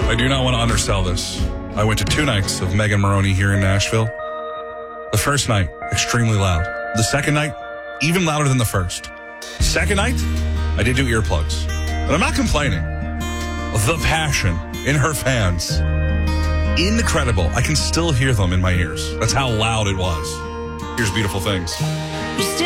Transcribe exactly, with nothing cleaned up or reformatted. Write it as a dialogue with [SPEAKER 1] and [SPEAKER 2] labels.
[SPEAKER 1] I do not want to undersell this. I went to two nights of Megan Moroney here in Nashville. The first night, extremely loud. The second night, even louder than the first. Second night, I did do earplugs. And I'm not complaining. The passion in her fans, incredible. I can still hear them in my ears. That's how loud it was. Here's Beautiful Things.
[SPEAKER 2] You still